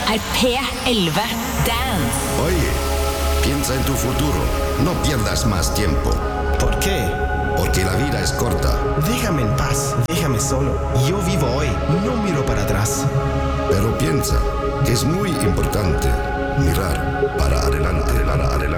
er P11 Dance. Oye, piensa en tu futuro. No pierdas más tiempo. ¿Por qué? Porque la vida es corta. Déjame en paz, déjame solo. Yo vivo hoy, no miro para atrás. Pero piensa, es muy importante mirar para adelante.